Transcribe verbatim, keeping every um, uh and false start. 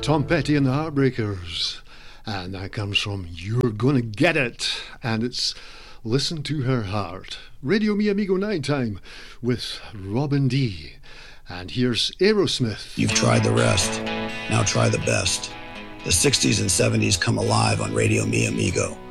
Tom Petty and the Heartbreakers. And that comes from You're Gonna Get It. And it's Listen to Her Heart. Radio Mi Amigo Nighttime with Robin D. And here's Aerosmith. You've tried the rest. Now try the best. The sixties and seventies come alive on Radio Mi Amigo.